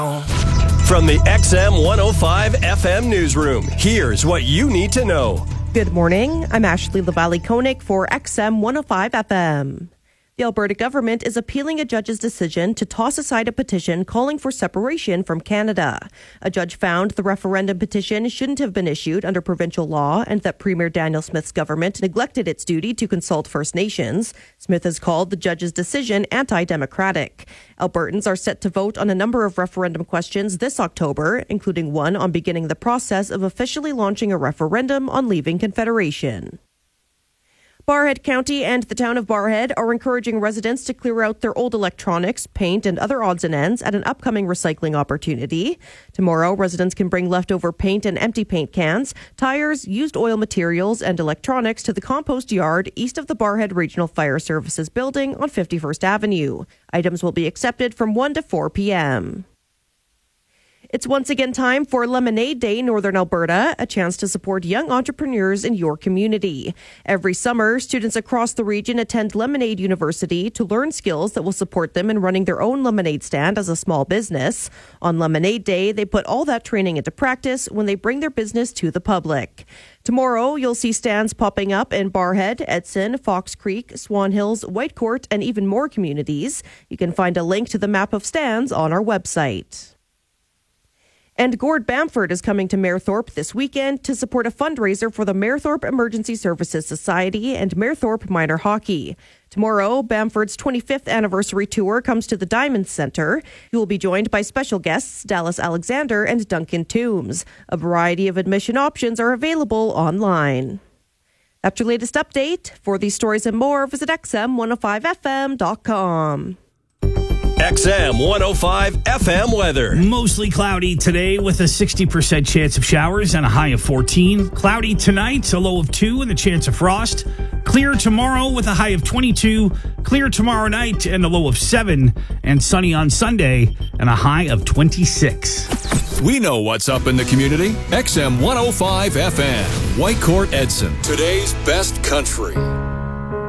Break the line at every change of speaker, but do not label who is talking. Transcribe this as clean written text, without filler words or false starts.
From the XM 105 FM newsroom, here's what you need to know.
Good morning. I'm Ashley Lavallee-Koenig for XM 105 FM. The Alberta government is appealing a judge's decision to toss aside a petition calling for separation from Canada. A judge found the referendum petition shouldn't have been issued under provincial law and that Premier Daniel Smith's government neglected its duty to consult First Nations. Smith has called the judge's decision anti-democratic. Albertans are set to vote on a number of referendum questions this October, including one on beginning the process of officially launching a referendum on leaving Confederation. Barrhead County and the town of Barrhead are encouraging residents to clear out their old electronics, paint, and other odds and ends at an upcoming recycling opportunity. Tomorrow, residents can bring leftover paint and empty paint cans, tires, used oil materials, and electronics to the compost yard east of the Barrhead Regional Fire Services building on 51st Avenue. Items will be accepted from 1 to 4 p.m. It's once again time for Lemonade Day Northern Alberta, a chance to support young entrepreneurs in your community. Every summer, students across the region attend Lemonade University to learn skills that will support them in running their own lemonade stand as a small business. On Lemonade Day, they put all that training into practice when they bring their business to the public. Tomorrow, you'll see stands popping up in Barrhead, Edson, Fox Creek, Swan Hills, Whitecourt, and even more communities. You can find a link to the map of stands on our website. And Gord Bamford is coming to Mayerthorpe this weekend to support a fundraiser for the Mayerthorpe Emergency Services Society and Mayerthorpe Minor Hockey. Tomorrow, Bamford's 25th anniversary tour comes to the Diamond Centre. He will be joined by special guests Dallas Alexander and Duncan Toombs. A variety of admission options are available online. That's your latest update. For these stories and more, visit xm105fm.com.
XM 105 FM weather.
Mostly cloudy today with a 60% chance of showers and a high of 14. Cloudy tonight, a low of 2 and the chance of frost. Clear tomorrow with a high of 22. Clear tomorrow night and a low of 7. And sunny on Sunday and a high of 26.
We know what's up in the community. XM 105 FM. Whitecourt, Edson. Today's best country.